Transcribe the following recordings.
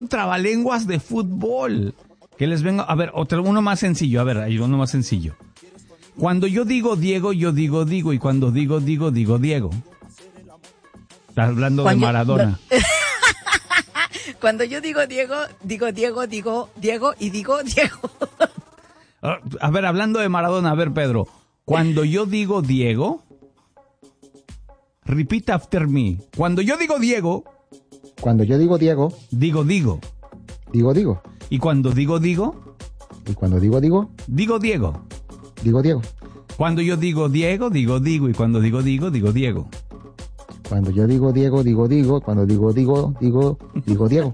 trabalenguas de fútbol. Que les vengo, a ver, uno más sencillo, hay uno más sencillo. Cuando yo digo Diego, yo digo Digo, y cuando digo Diego. Estás hablando de Maradona. Cuando yo digo Diego, digo Diego y digo Diego. A ver, hablando de Maradona, a ver, Pedro. Cuando yo digo Diego, repeat after me. Cuando yo digo Diego. Cuando yo digo Diego. Digo. Digo. Y cuando digo Diego. Y cuando digo Diego. Digo Diego. Digo Diego. Cuando yo digo Diego, digo Digo. Y cuando digo Diego. Cuando yo digo Diego, digo Digo. Cuando digo Diego, digo Diego.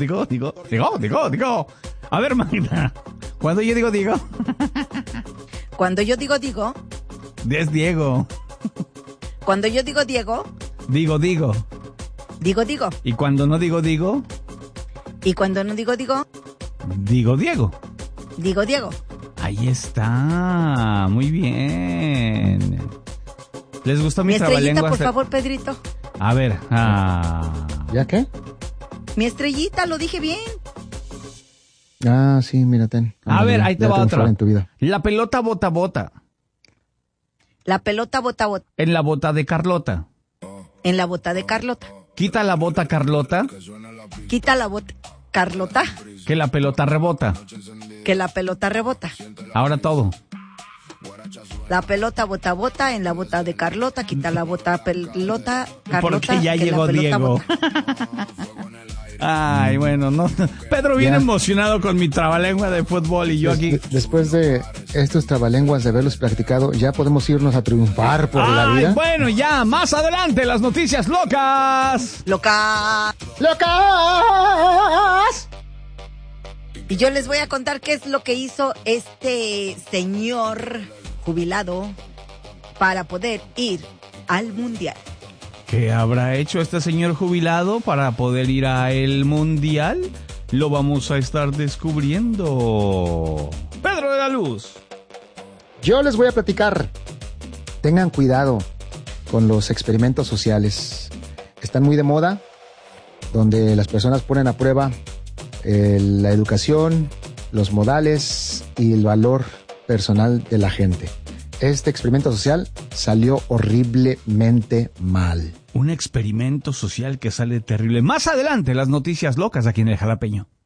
Digo. A ver, Magda. Cuando yo digo Diego. Cuando yo digo Digo. Es Diego. Cuando yo digo Diego. Digo. Digo. Y cuando no digo Digo. Y cuando no digo Digo. Digo Diego. Digo Diego. Ahí está. Muy bien. ¿Les gustó mi trabalenguas? Por favor, Pedrito. A ver. ¿Ya qué? Mi estrellita, lo dije bien. Ah, sí, mírate. A ver, ahí te va otra. En tu vida. La pelota bota. La pelota bota. En la bota de Carlota. En la bota de Carlota. Quita la bota, Carlota. Quita la bota, Carlota. Que la pelota rebota. Que la pelota rebota. Ahora todo. La pelota bota en la bota de Carlota. Quita la bota, pelota, Carlota. Porque ya llegó Diego. Ay, bueno, no. Pedro viene emocionado con mi trabalengua de fútbol y yo aquí. Después de estos trabalenguas de haberlos practicado, ya podemos irnos a triunfar por la vida. Bueno, ya, más adelante, las noticias locas. ¡Locas! Y yo les voy a contar qué es lo que hizo este señor jubilado para poder ir al mundial. ¿Qué habrá hecho este señor jubilado para poder ir al mundial? Lo vamos a estar descubriendo. Pedro de la Luz. Yo les voy a platicar. Tengan cuidado con los experimentos sociales. Están muy de moda, donde las personas ponen a prueba la educación, los modales y el valor personal de la gente. Este experimento social salió horriblemente mal. Un experimento social que sale terrible. Más adelante, las noticias locas aquí en el Jalapeño.